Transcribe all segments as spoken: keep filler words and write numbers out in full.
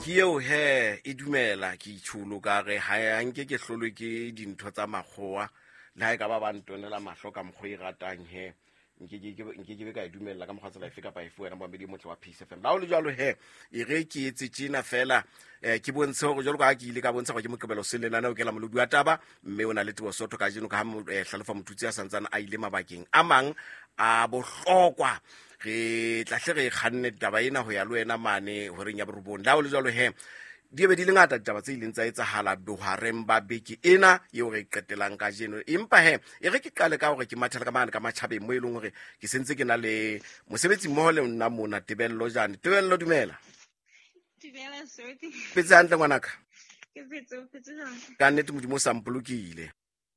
ke eo he e dumela ke itsholo ka re ha ya nke ke hlolwe ke dintho tsa makgowa le ha e ka ba ba ntonela mahlo ka mokgo e ratang he nke ke nke ke be ka e dumella ka mokgwa tsela efe kapa efe wena bombedi motle wa Peace F M. La o le jalo he e re ke etse tjena fela eh ke bontshe hore jalo ka ke ile ka bontsha go ke mokebelo se lenana o ke la molodi wa taba mme ona le tebo sotho ka jeno ka ha hlalofa motutsi a santsana a ile mabakeng a mang a bohlokwa re tlahle re khanne taba ena ho ya le wena mane ho reng ya borobong. La o le jalo he di be di le ngata taba tse ileng tsa etsahala bohareng ba beke ena eo re qetelang ka jeno. Empa he e re ke qale ka hore ke mathela ka mane ka matjhabeng mo eleng hore ke sentse ke na le mosebetsi mmoho le nna mona Tebello jane. Tebello dumela. Dumela Sodi. Petse hantle ngwanaka. Ke petse o petse jang? Ka nnete modimo sa mpolokile.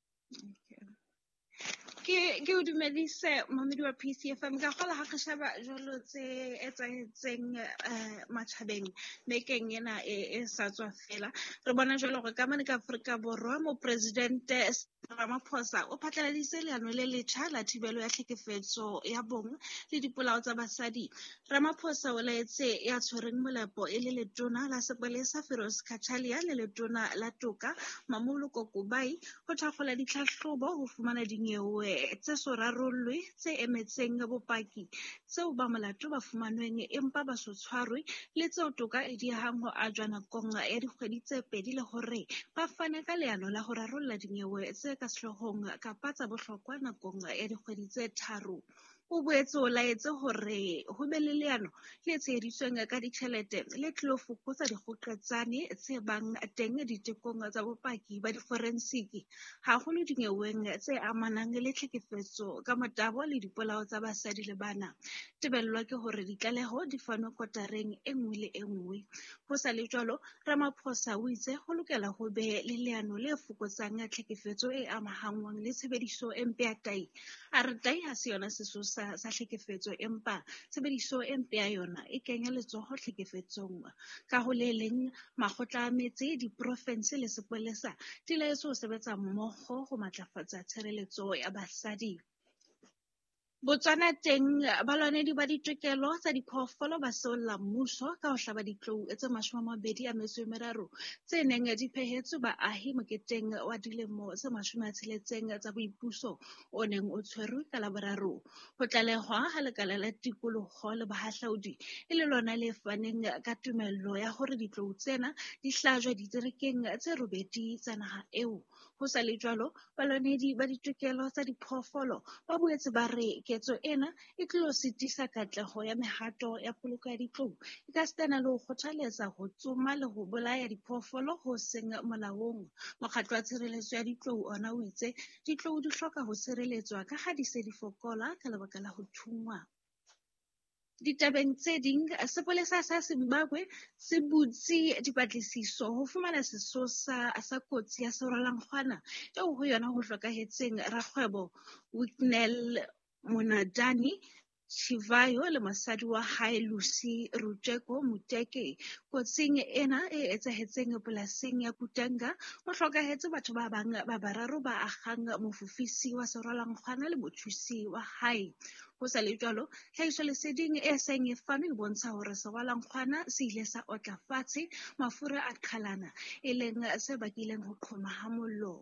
Ke ke o dumedise mamedi wa Peace F M ka gola ha re shaba jolo tse etsahetseng eh matjhabeng mekeng ena e sa tswa fela re bona jolo gore ka mane ka Afrika Borwa mo president Ramaphosa o phatlaladitse leano le letjha la thibelo ya tlhekefetso ya bong le dipolao tsa basadi. Ramaphosa o laetse ya tshwereng molapo e le letona la sepolesa Feroz Khatjalia le letona la toka Mamoloko Kubai ho thakgola ditlhahlobo ho fumana dinyewe tse sorarollwe tse emetseng bopaki tseo ba molato ba fumanweng empa ba so tshwarwe le tseo toka e diehang ho ajwa nakong ya dikgwedi tse pedi le hore ba fane ka leano la ho rarolla dinyewe tse ka sehlohong kapa tsa bohlokwa nakong ya dikgwedi tse tharo. O boetse o laetse hore ho be le leano le tsheditsweng ka ditjhelete le tlo fokotsa dikgoqetsane tse bang teng ditekong tsa bopaki ba di-forensic haholo dinyeweng tse amanang le tlhekefetso ka motabo le dipolao tsa basadi le bana. Tebellwa ke hore ditlaleho di fanwe kotareng e nngwe le e nngwe. Ho sa le jwalo Ramaphosa o itse ho lokela ho be le leano le fokotsang tlhekefetso e amahanngwang le tshebediso e mpe ya tai. A re tai ha se yona sesosa sa tlhekefetso empa tshebediso e mpe ya yona e kenya letsoho tlhekefetsong. Ka ho le leng makgotla a metse diprofense le sepolesa di laetse ho sebetsa mmoho ho matlafatsa tshireletso ya basadi. Botswana teng balwanedi ba ditokelo tsa diphoofolo ba seolla mmuso ka ho hlaba ditlou tse mashome a mabedi a metso e meraro tse neng di phehetswe baahi moketeng wa dilemo tse mashome a tsheletseng tsa boipuso o neng o tshwerwe ka Laboraro. Ho tlalehwa ha lekala la tikoloho le bahahlaudi e le lona le faneng ka tumello ya hore ditlou tsena di hlajwe diterekeng tse robedi tsa naha eo. Ho sa le jwalo balwanedi ba ditokelo tsa diphoofolo ba boetse ba re ketso ena e tlo sitisa katleho ya mehato ya poloko ya ditlou e ka stana le ho kgothaletsa ho tsoma le ho bolaya diphoofolo ho seng molaong. Mokgatlo wa tshireletso ya ditlou ona o itse ditlou di hloka ho tshireletswa ka ha di se di fokola ka lebaka la ho thungwa. Ditabeng tse ding sepolesa sa Zimbabwe se butse dipatlisiso ho fumana sesosa sa kotsi ya serwalankgwana eo ho yona ho hlokahetseng rakgwebo Wicknell Monadani Chivayo le mosadi wa hae Lucy Ruteko Muteke. Kotsing ena e etsahetseng polasing ya Kutanga ho hlokahetse batho ba bang ba bararo ba akgang mofufisi wa serwalankgwana le mothusi wa hae. Ho sa le jwalo tlhahiso leseding e seng e fane e bontsha hore serwalankgwana se ile sa otla fatshe mafura a qhalana e leng se bakileng ho qhoma ha mollo.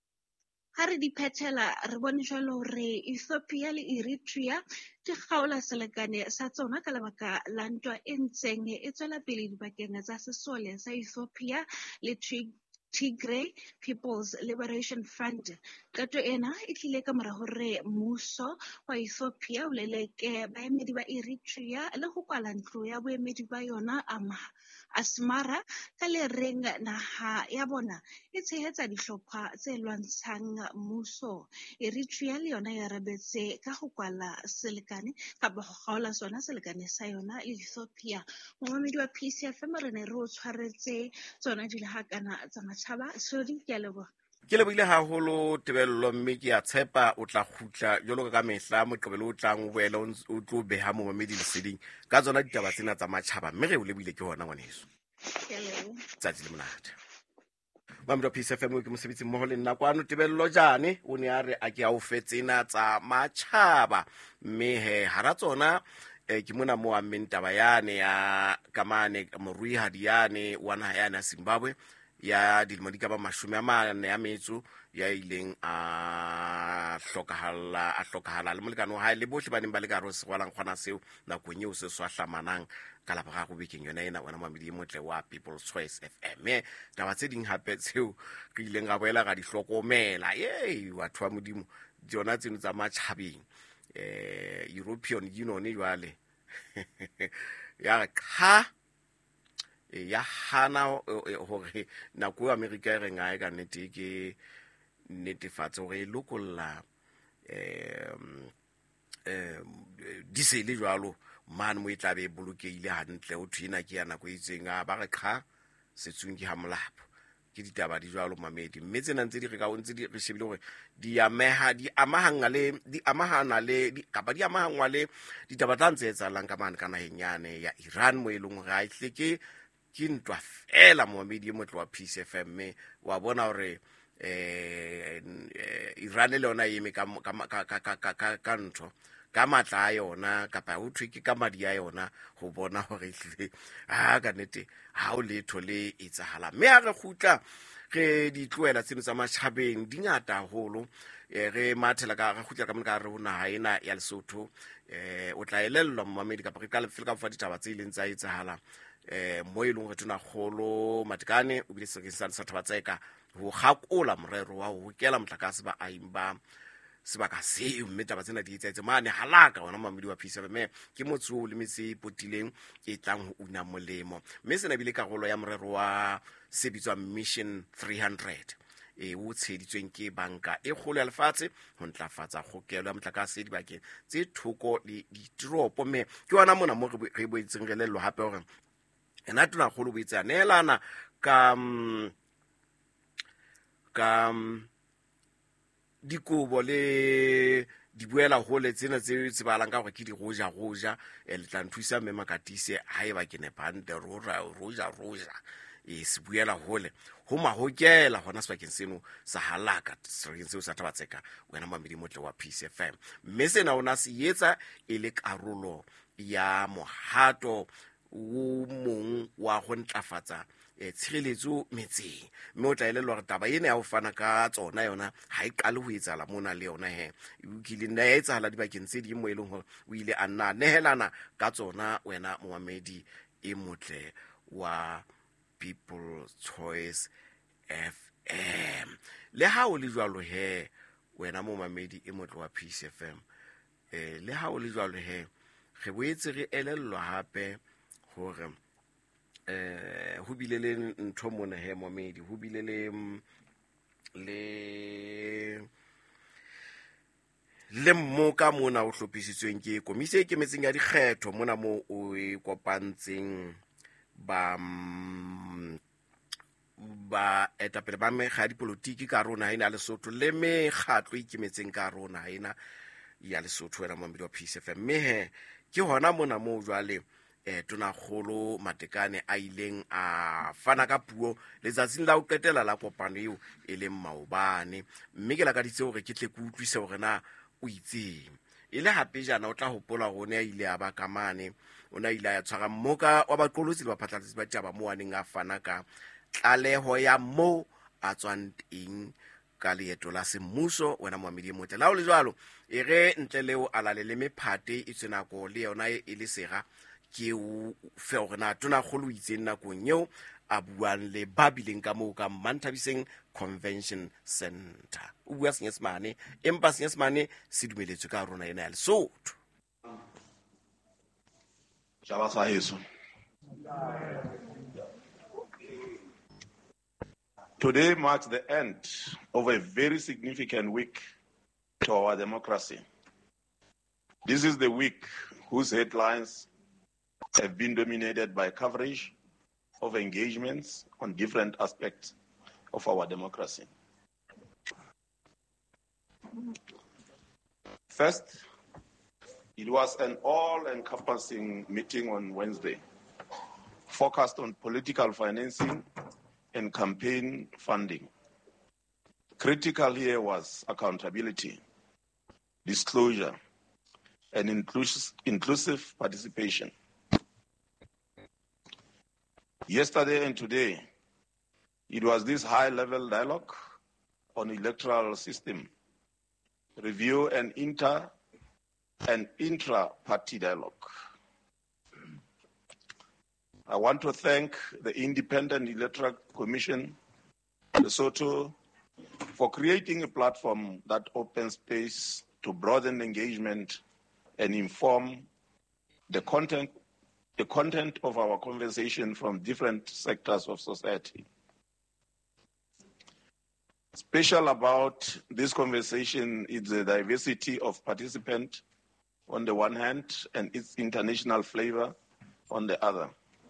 Ha re di phethela re bone jwalo hore Ethiopia le Eritrea di kgaola selekane sa tsona ka lebaka la ntwa e ntseng e tswela pele dibakeng tsa sesole sa Ethiopia le Tigray People's Liberation Front. Kato ena e tlile ka mora hore mmuso wa Ethiopia o leleke baemedi ba Eritrea le ho kwala ntlo ya boemedi ba yona Asmara ka le reng naha ya bona e tshehetsa dihlopha tse lwantshang mmuso. Eritrea le yona ya rabetse ka ho kwala selekane kapa ho kgaola sona selekane sa yona le Ethiopia. Momamedi wa Peace F M re ne re o tshwaretse tsona di le hakana tsa matjhaba. Sodi ke a leboha. Ke lebile haholo Tebello mme ke a tshepa o tla khutla jolo ka mehla moqebelo o tlang o boela o tlo beha momamedi leseding ka tsona ditaba tsena tsa matjhaba mme re o lebile ke hona ngwaneso. Ke a leboha. Tsatsi le monate. Mamdo Peace F M ke mosebetsi mmoho le nna kwano Tebello jane o ne a re a ke a o fetsena tsa matjhaba mme he hara tsona eh ke mona mo ammeng taba yane ya kamane morui hadiane wa naha ya Zimbabwe ya dilemo di ka ba mashome a mane ya metso ya ileng a hlokahala a hlokahala le molekane wa hae le bohle ba neng ba le ka ro se gwalang kgona seo nakong eo se swa hlamanang ka la ga go bekeng yona ena wena mamedi motle wa People's Choice F M e taba tse ding hape tseo re ileng ga boela ga di hlokomela ye batho ba modimo tsona tseno tsa matjhabeng eh European Union jwale ya kha ya hana hore nako America e renga e ka nnete ke netefatsa hore e lokolla em em disele jwalo man mo itla be bolokeile hantle o thina ke yana go itseng a ba re kha setsungi ha molapo ke ditaba di jwalo mamedi mme tsena ntse di re ka o ntse di re shebile hore di ameha di amahanga le di amahana le di kapa di amahangwa le ditaba tsa ntse tsa lang ka man kana henyane ya Iran mo eleng hore a ihleke ke ntwa fela mamedi motlo wa Peace F M me wa bona hore eh Iran le yona yeme ka ka ka ka ka ntho ka matla a yona kapa ho thwe ke ka madi a yona ho bona hore hle ha ka nete ha o letho le etsahala mme a re khutla re di tloela tseno tsa matjhabeng di ngata haholo re mathela ka re khutla ka mona ka re hona ha ena ya Lesotho eh o tla elellwa mmamedi kapa re ka le fela ka fa ditaba tse ileng tsa etsahala eh mo ileng re tuna kholo matikane o bile se ke sa thabatseka ho gakola morero wa ho kela motlakase ba aimba sebaka se mme taba tsena di etsaetse mane halaka ona mamedi wa Peace F M ke motso o le metse potileng e tlang ho una molemo mme sena bile karolo ya morero wa sebitswa Mission three hundred e o tsheditsweng ke banka e kgolo ya lefatshe ho ntlafatsa kgokelo ya motlakase di bakeng tse thoko le ditoropo mme ke ona mona mo re boetseng re lello hape hore ena tona kgolo boetsa neelana ka ka dikobo le di buela hole tsena tse tse balang ka gore ke di roja roja e le tla nthusa mme makatise haeba ke ne bande roja roja roja e se buela hole ho mahokela hona sebakeng seno sa halaka sebakeng seo sa Thabatseka wena mamedi motle wa Peace F M mme sena ona se etsa e le karolo ya mohato o mong wa go ntlafatsa e tshireletso metseng mme o tla elelwa gore taba ena ya ho fana ka tsona yona ha e qale ho etsala mona le yona he o kile nna e etsahala dibakeng tse di mo eleng hore o ile a nna nehelana ka tsona wena momamedi e motle wa People's Choice F M le ha o le jwalo he wena momamedi e motle wa Peace F M eh le ha o le jwalo he re boetse re elellwa hape hore eh ho bile le ntho mona he momedi ho bile le le le mmoka mona o hlopisitsweng ke komise e kemetseng ya dikgetho mona mo o e kopantseng ba ba etapele ba mekga dipolitiki ka rona ina Lesotho le mekgatlo ikemetseng ka rona ina ya Lesotho wena momedi wa Peace F M me he ke hona mona mo jwale eh tona kholo matekane a ileng a fana ka puo letsatsing la o qetela la kopano eo e leng maobane mme ke la ka ditse hore ke tle ke utlwise hore na o itseng ile hape jana o tla hopola hore ne ile a ba kamane ona ile ya tshwara mmoka wa baqolotsi le baphatlatsi ba taba mo aneng a fana ka tlaleho ya mo a tswang teng ka leeto la semmuso wena moamedi motle la o le jwalo e re ntle leo alale le mephate e tsena go le yona e le sega ke o fe hore na tona kholo itseng nakong eo a buang le babileng ka moo ka Manthabiseng Convention Center o bua Senyesemane empa Senyesemane se dumeletswe ka rona ena ya Lesotho. Jaba sa heso. Today marks the end of a very significant week to our democracy. This is the week whose headlines have been dominated by coverage of engagements on different aspects of our democracy. First, it was an all-encompassing meeting on Wednesday, focused on political financing and campaign funding. Critical here was accountability, disclosure, and inclus- inclusive participation. Yesterday and today, it was this high-level dialogue on electoral system, review and inter and intra-party dialogue. I want to thank the Independent Electoral Commission, Lesotho, for creating a platform that opens space to broaden engagement and inform the content, the content of our conversation from different sectors of society. Special about this conversation is the diversity of participants on the one hand and its international flavor on the other.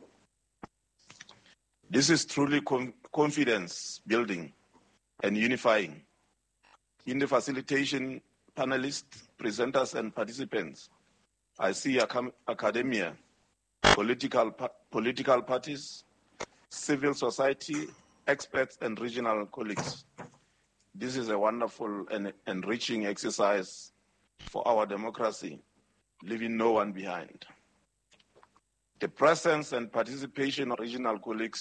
This is truly com- confidence building and unifying. In the facilitation, panelists, presenters, and participants, I see ac- academia, political, pa- political parties, civil society, experts, and regional colleagues. This is a wonderful and enriching exercise for our democracy, leaving no one behind. The presence and participation of regional colleagues